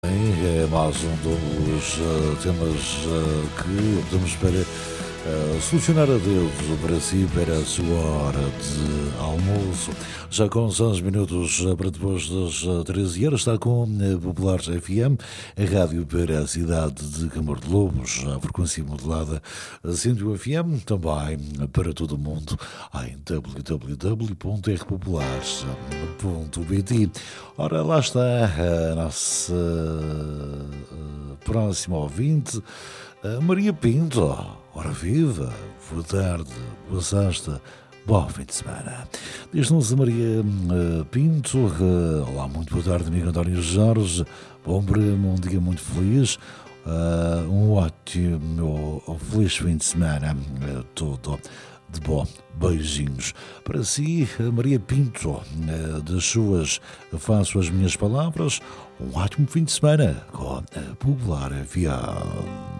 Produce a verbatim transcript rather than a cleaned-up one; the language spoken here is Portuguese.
É mais um dos uh, temas uh, que optamos para uh, solucionar a Deus para si, para a sua hora de almoço. Já com seis minutos uh, para depois das uh, treze horas, está com a Popular F M, a rádio para a cidade de Camor de Lobos, a frequência modulada cento e um F M, também para todo o mundo em w w w ponto r populares ponto b t. Ora, lá está a nossa uh, próxima ouvinte, a Maria Pinto. Ora viva, boa tarde, boa sexta, bom fim de semana. Diz-nos a Maria uh, Pinto, uh, olá, muito boa tarde, amigo António Jorge, bom programa, um dia muito feliz, uh, um ótimo, um feliz fim de semana, uh, todo de bom. Beijinhos para si, Maria Pinto. Das suas, faço as minhas palavras. Um ótimo fim de semana com a Popular F M.